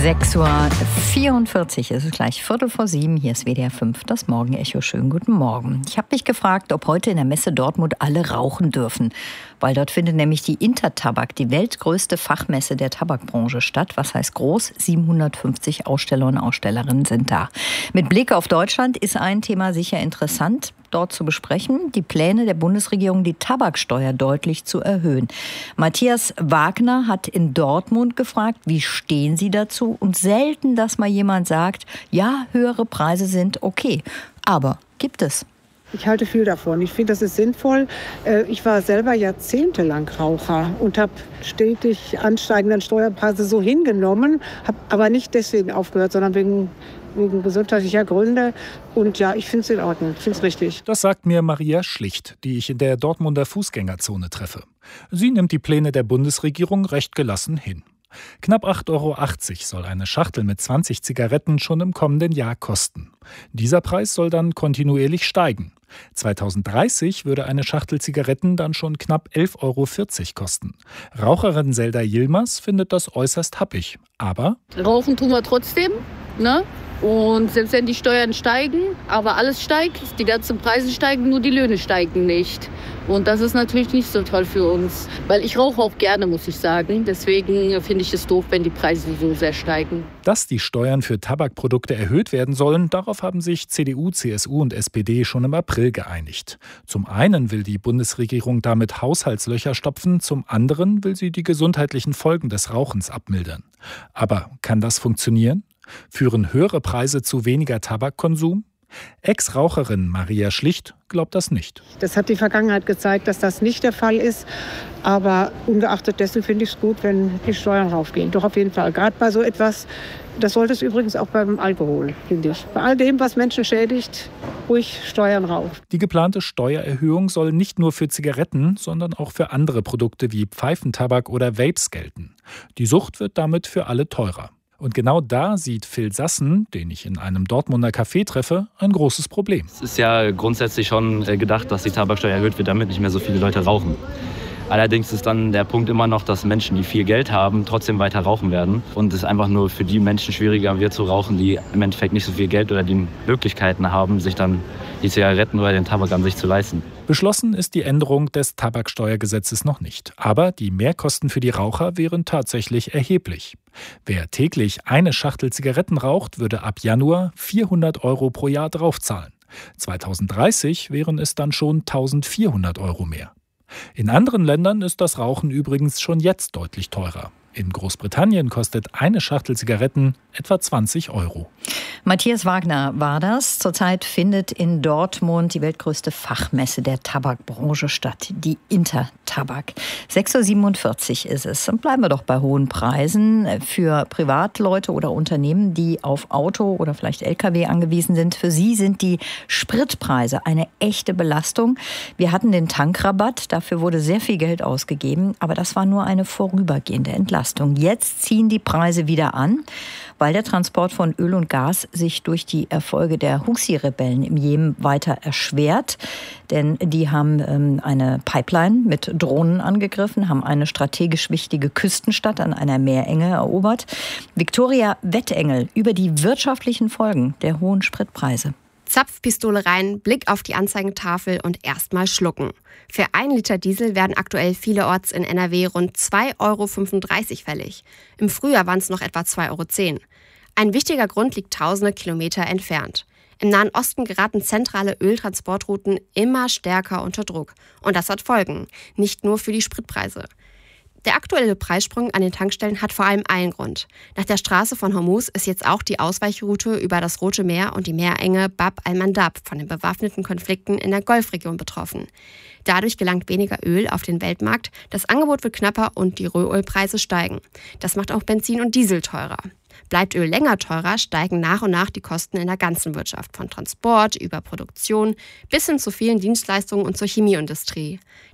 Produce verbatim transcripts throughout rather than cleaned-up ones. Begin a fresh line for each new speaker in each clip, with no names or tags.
sechs Uhr vierundvierzig ist es gleich, Viertel vor sieben. Hier ist W D R fünf, das Morgenecho. Schönen guten Morgen. Ich habe mich gefragt, ob heute in der Messe Dortmund alle rauchen dürfen. Weil dort findet nämlich die Intertabak, die weltgrößte Fachmesse der Tabakbranche, statt. Was heißt groß? siebenhundertfünfzig Aussteller und Ausstellerinnen sind da. Mit Blick auf Deutschland ist ein Thema sicher interessant, dort zu besprechen. Die Pläne der Bundesregierung, die Tabaksteuer deutlich zu erhöhen. Matthias Wagner hat in Dortmund gefragt, wie stehen Sie dazu? Und selten, dass mal jemand sagt, ja, höhere Preise sind okay. Aber gibt es?
Ich halte viel davon. Ich finde, das ist sinnvoll. Ich war selber jahrzehntelang Raucher und habe stetig ansteigenden Steuerpreise so hingenommen, habe aber nicht deswegen aufgehört, sondern wegen, wegen gesundheitlicher Gründe. Und ja, ich finde es in Ordnung. Ich finde es richtig.
Das sagt mir Maria Schlicht, die ich in der Dortmunder Fußgängerzone treffe. Sie nimmt die Pläne der Bundesregierung recht gelassen hin. Knapp acht Euro achtzig soll eine Schachtel mit zwanzig Zigaretten schon im kommenden Jahr kosten. Dieser Preis soll dann kontinuierlich steigen. zweitausenddreißig würde eine Schachtel Zigaretten dann schon knapp elf Euro vierzig kosten. Raucherin Selda Yilmaz findet das äußerst happig. Aber
rauchen tun wir trotzdem, ne? Und selbst wenn die Steuern steigen, aber alles steigt, die ganzen Preise steigen, nur die Löhne steigen nicht. Und das ist natürlich nicht so toll für uns. Weil ich rauche auch gerne, muss ich sagen. Deswegen finde ich es doof, wenn die Preise so sehr steigen.
Dass die Steuern für Tabakprodukte erhöht werden sollen, darauf haben sich C D U, C S U und S P D schon im April geeinigt. Zum einen will die Bundesregierung damit Haushaltslöcher stopfen, zum anderen will sie die gesundheitlichen Folgen des Rauchens abmildern. Aber kann das funktionieren? Führen höhere Preise zu weniger Tabakkonsum? Ex-Raucherin Maria Schlicht glaubt das nicht.
Das hat die Vergangenheit gezeigt, dass das nicht der Fall ist. Aber ungeachtet dessen finde ich es gut, wenn die Steuern raufgehen. Doch auf jeden Fall. Gerade bei so etwas, das sollte es übrigens auch beim Alkohol, finde ich. Bei all dem, was Menschen schädigt, ruhig Steuern rauf.
Die geplante Steuererhöhung soll nicht nur für Zigaretten, sondern auch für andere Produkte wie Pfeifentabak oder Vapes gelten. Die Sucht wird damit für alle teurer. Und genau da sieht Phil Sassen, den ich in einem Dortmunder Café treffe, ein großes Problem.
Es ist ja grundsätzlich schon gedacht, dass die Tabaksteuer erhöht wird, damit nicht mehr so viele Leute rauchen. Allerdings ist dann der Punkt immer noch, dass Menschen, die viel Geld haben, trotzdem weiter rauchen werden. Und es einfach nur für die Menschen schwieriger wird zu rauchen, die im Endeffekt nicht so viel Geld oder die Möglichkeiten haben, sich dann die Zigaretten oder den Tabak an sich zu leisten.
Beschlossen ist die Änderung des Tabaksteuergesetzes noch nicht. Aber die Mehrkosten für die Raucher wären tatsächlich erheblich. Wer täglich eine Schachtel Zigaretten raucht, würde ab Januar vierhundert Euro pro Jahr draufzahlen. zweitausenddreißig wären es dann schon eintausendvierhundert Euro mehr. In anderen Ländern ist das Rauchen übrigens schon jetzt deutlich teurer. In Großbritannien kostet eine Schachtel Zigaretten etwa zwanzig Euro.
Matthias Wagner war das. Zurzeit findet in Dortmund die weltgrößte Fachmesse der Tabakbranche statt, die Intertabak. sechs Uhr siebenundvierzig ist es. Und bleiben wir doch bei hohen Preisen. Für Privatleute oder Unternehmen, die auf Auto oder vielleicht L K W angewiesen sind, für sie sind die Spritpreise eine echte Belastung. Wir hatten den Tankrabatt, dafür wurde sehr viel Geld ausgegeben, aber das war nur eine vorübergehende Entlastung. Jetzt ziehen die Preise wieder an, weil der Transport von Öl und Gas sich durch die Erfolge der Husi-Rebellen im Jemen weiter erschwert. Denn die haben ähm, eine Pipeline mit Drohnen angegriffen, haben eine strategisch wichtige Küstenstadt an einer Meerenge erobert. Viktoria Wettengel über die wirtschaftlichen Folgen der hohen Spritpreise.
Zapfpistole rein, Blick auf die Anzeigentafel und erstmal schlucken. Für ein Liter Diesel werden aktuell vielerorts in N R W rund zwei Euro fünfunddreißig fällig. Im Frühjahr waren es noch etwa zwei Euro zehn. Ein wichtiger Grund liegt tausende Kilometer entfernt. Im Nahen Osten geraten zentrale Öltransportrouten immer stärker unter Druck. Und das hat Folgen, nicht nur für die Spritpreise. Der aktuelle Preissprung an den Tankstellen hat vor allem einen Grund. Nach der Straße von Hormuz ist jetzt auch die Ausweichroute über das Rote Meer und die Meerenge Bab al-Mandab von den bewaffneten Konflikten in der Golfregion betroffen. Dadurch gelangt weniger Öl auf den Weltmarkt, das Angebot wird knapper und die Rohölpreise steigen. Das macht auch Benzin und Diesel teurer. Bleibt Öl länger teurer, steigen nach und nach die Kosten in der ganzen Wirtschaft, von Transport über Produktion bis hin zu vielen Dienstleistungen und zur Chemieindustrie.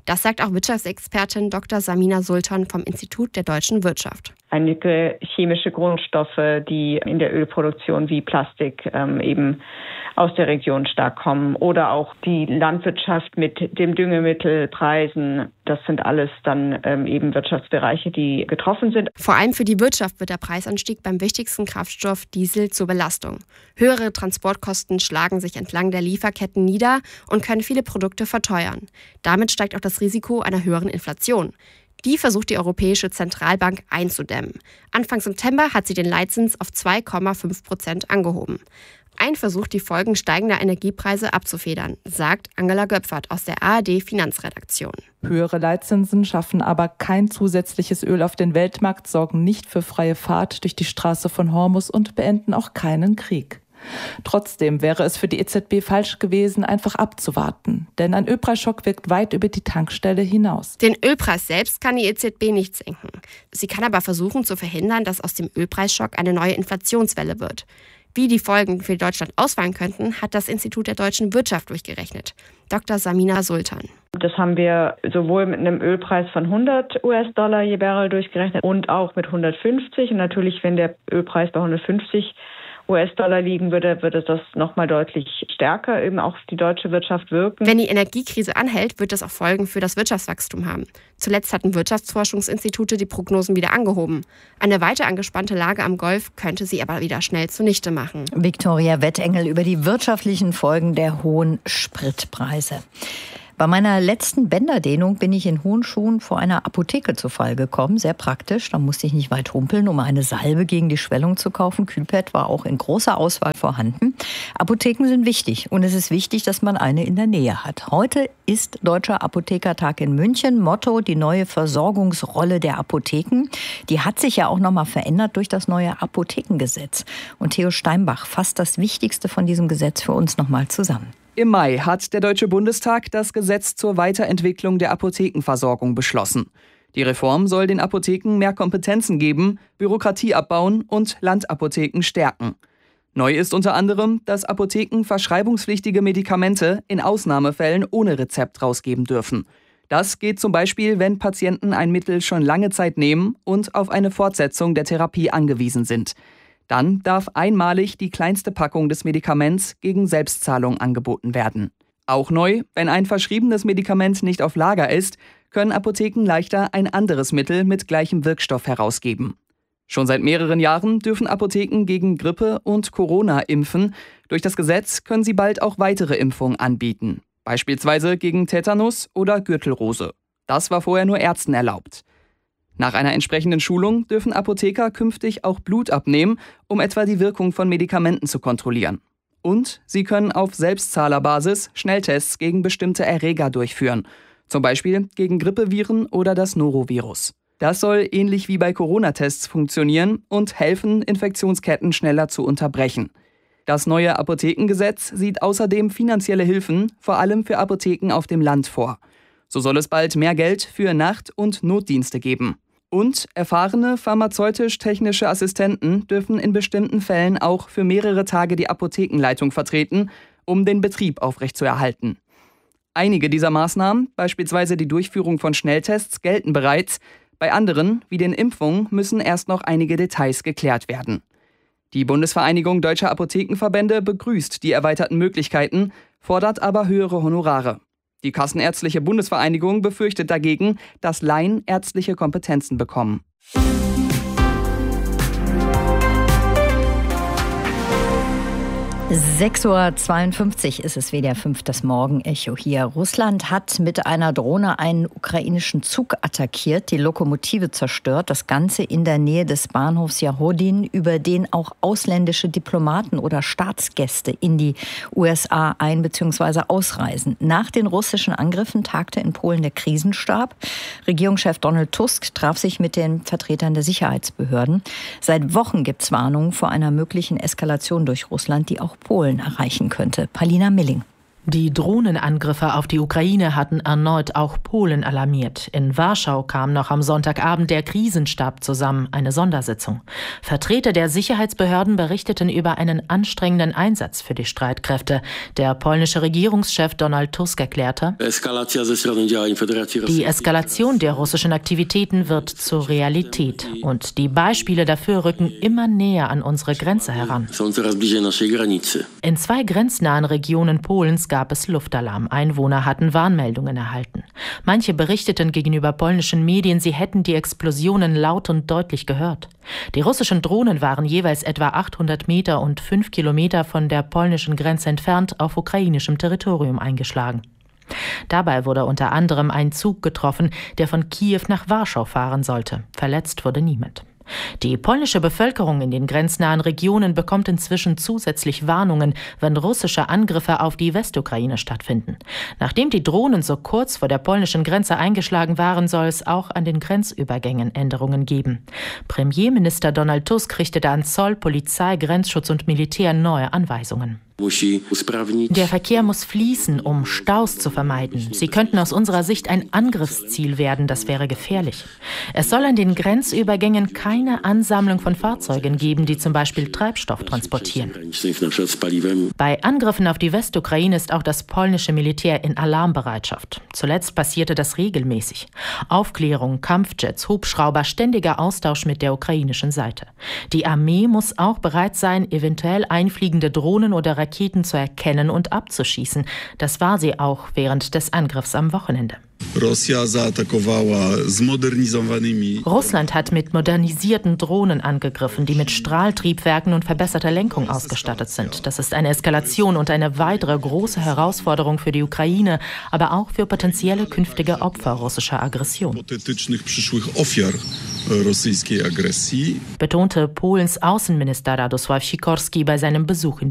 Das sagt auch Wirtschaftsexpertin Doktor Samina Sultan vom Institut der deutschen Wirtschaft.
Einige chemische Grundstoffe, die in der Ölproduktion wie Plastik ähm, eben aus der Region stark kommen oder auch die Landwirtschaft mit dem Düngemittelpreisen. Das sind alles dann ähm, eben Wirtschaftsbereiche, die getroffen sind.
Vor allem für die Wirtschaft wird der Preisanstieg beim wichtigsten Kraftstoff Diesel zur Belastung. Höhere Transportkosten schlagen sich entlang der Lieferketten nieder und können viele Produkte verteuern. Damit steigt auch das Risiko einer höheren Inflation. Die versucht die Europäische Zentralbank einzudämmen. Anfang September hat sie den Leitzins auf zwei Komma fünf Prozent angehoben. Ein Versuch, die Folgen steigender Energiepreise abzufedern, sagt Angela Göpfert aus der A R D-Finanzredaktion.
Höhere Leitzinsen schaffen aber kein zusätzliches Öl auf den Weltmarkt, sorgen nicht für freie Fahrt durch die Straße von Hormuz und beenden auch keinen Krieg. Trotzdem wäre es für die E Z B falsch gewesen, einfach abzuwarten. Denn ein Ölpreisschock wirkt weit über die Tankstelle hinaus.
Den Ölpreis selbst kann die E Z B nicht senken. Sie kann aber versuchen zu verhindern, dass aus dem Ölpreisschock eine neue Inflationswelle wird. Wie die Folgen für Deutschland ausfallen könnten, hat das Institut der deutschen Wirtschaft durchgerechnet. Doktor Samina Sultan.
Das haben wir sowohl mit einem Ölpreis von hundert US-Dollar je Barrel durchgerechnet und auch mit hundertfünfzig. Und natürlich, wenn der Ölpreis bei hundertfünfzig US-Dollar liegen würde, würde das nochmal deutlich stärker eben auch auf die deutsche Wirtschaft wirken.
Wenn die Energiekrise anhält, wird das auch Folgen für das Wirtschaftswachstum haben. Zuletzt hatten Wirtschaftsforschungsinstitute die Prognosen wieder angehoben. Eine weiter angespannte Lage am Golf könnte sie aber wieder schnell zunichte machen.
Viktoria Wettengel über die wirtschaftlichen Folgen der hohen Spritpreise. Bei meiner letzten Bänderdehnung bin ich in hohen Schuhen vor einer Apotheke zu Fall gekommen. Sehr praktisch. Da musste ich nicht weit humpeln, um eine Salbe gegen die Schwellung zu kaufen. Kühlpad war auch in großer Auswahl vorhanden. Apotheken sind wichtig und es ist wichtig, dass man eine in der Nähe hat. Heute ist Deutscher Apothekertag in München. Motto: die neue Versorgungsrolle der Apotheken. Die hat sich ja auch noch mal verändert durch das neue Apothekengesetz. Und Theo Steinbach fasst das Wichtigste von diesem Gesetz für uns noch mal zusammen.
Im Mai hat der Deutsche Bundestag das Gesetz zur Weiterentwicklung der Apothekenversorgung beschlossen. Die Reform soll den Apotheken mehr Kompetenzen geben, Bürokratie abbauen und Landapotheken stärken. Neu ist unter anderem, dass Apotheken verschreibungspflichtige Medikamente in Ausnahmefällen ohne Rezept rausgeben dürfen. Das geht zum Beispiel, wenn Patienten ein Mittel schon lange Zeit nehmen und auf eine Fortsetzung der Therapie angewiesen sind. Dann darf einmalig die kleinste Packung des Medikaments gegen Selbstzahlung angeboten werden. Auch neu, wenn ein verschriebenes Medikament nicht auf Lager ist, können Apotheken leichter ein anderes Mittel mit gleichem Wirkstoff herausgeben. Schon seit mehreren Jahren dürfen Apotheken gegen Grippe und Corona impfen. Durch das Gesetz können sie bald auch weitere Impfungen anbieten, beispielsweise gegen Tetanus oder Gürtelrose. Das war vorher nur Ärzten erlaubt. Nach einer entsprechenden Schulung dürfen Apotheker künftig auch Blut abnehmen, um etwa die Wirkung von Medikamenten zu kontrollieren. Und sie können auf Selbstzahlerbasis Schnelltests gegen bestimmte Erreger durchführen, zum Beispiel gegen Grippeviren oder das Norovirus. Das soll ähnlich wie bei Corona-Tests funktionieren und helfen, Infektionsketten schneller zu unterbrechen. Das neue Apothekengesetz sieht außerdem finanzielle Hilfen, vor allem für Apotheken auf dem Land vor. So soll es bald mehr Geld für Nacht- und Notdienste geben. Und erfahrene pharmazeutisch-technische Assistenten dürfen in bestimmten Fällen auch für mehrere Tage die Apothekenleitung vertreten, um den Betrieb aufrechtzuerhalten. Einige dieser Maßnahmen, beispielsweise die Durchführung von Schnelltests, gelten bereits. Bei anderen, wie den Impfungen, müssen erst noch einige Details geklärt werden. Die Bundesvereinigung Deutscher Apothekenverbände begrüßt die erweiterten Möglichkeiten, fordert aber höhere Honorare. Die Kassenärztliche Bundesvereinigung befürchtet dagegen, dass Laien ärztliche Kompetenzen bekommen.
sechs Uhr zweiundfünfzig ist es, W D R fünf, das Morgenecho hier. Russland hat mit einer Drohne einen ukrainischen Zug attackiert, die Lokomotive zerstört. Das Ganze in der Nähe des Bahnhofs Jahodin, über den auch ausländische Diplomaten oder Staatsgäste in die U S A ein- bzw. ausreisen. Nach den russischen Angriffen tagte in Polen der Krisenstab. Regierungschef Donald Tusk traf sich mit den Vertretern der Sicherheitsbehörden. Seit Wochen gibt es Warnungen vor einer möglichen Eskalation durch Russland, die auch Polen erreichen könnte. Palina Milling.
Die Drohnenangriffe auf die Ukraine hatten erneut auch Polen alarmiert. In Warschau kam noch am Sonntagabend der Krisenstab zusammen, eine Sondersitzung. Vertreter der Sicherheitsbehörden berichteten über einen anstrengenden Einsatz für die Streitkräfte. Der polnische Regierungschef Donald Tusk erklärte, die Eskalation der russischen Aktivitäten wird zur Realität und die Beispiele dafür rücken immer näher an unsere Grenze heran. In zwei grenznahen Regionen Polens gab es Luftalarm. Einwohner hatten Warnmeldungen erhalten. Manche berichteten gegenüber polnischen Medien, sie hätten die Explosionen laut und deutlich gehört. Die russischen Drohnen waren jeweils etwa achthundert Meter und fünf Kilometer von der polnischen Grenze entfernt auf ukrainischem Territorium eingeschlagen. Dabei wurde unter anderem ein Zug getroffen, der von Kiew nach Warschau fahren sollte. Verletzt wurde niemand. Die polnische Bevölkerung in den grenznahen Regionen bekommt inzwischen zusätzlich Warnungen, wenn russische Angriffe auf die Westukraine stattfinden. Nachdem die Drohnen so kurz vor der polnischen Grenze eingeschlagen waren, soll es auch an den Grenzübergängen Änderungen geben. Premierminister Donald Tusk richtete an Zoll, Polizei, Grenzschutz und Militär neue Anweisungen. Der Verkehr muss fließen, um Staus zu vermeiden. Sie könnten aus unserer Sicht ein Angriffsziel werden, das wäre gefährlich. Es soll an den Grenzübergängen keine Ansammlung von Fahrzeugen geben, die zum Beispiel Treibstoff transportieren. Bei Angriffen auf die Westukraine ist auch das polnische Militär in Alarmbereitschaft. Zuletzt passierte das regelmäßig. Aufklärung, Kampfjets, Hubschrauber, ständiger Austausch mit der ukrainischen Seite. Die Armee muss auch bereit sein, eventuell einfliegende Drohnen oder Raketen Raketen zu erkennen und abzuschießen. Das war sie auch während des Angriffs am Wochenende. Russland hat mit modernisierten Drohnen angegriffen, die mit Strahltriebwerken und verbesserter Lenkung ausgestattet sind. Das ist eine Eskalation und eine weitere große Herausforderung für die Ukraine, aber auch für potenzielle künftige Opfer russischer Aggression. Betonte Polens Außenminister Radosław Sikorski bei seinem Besuch in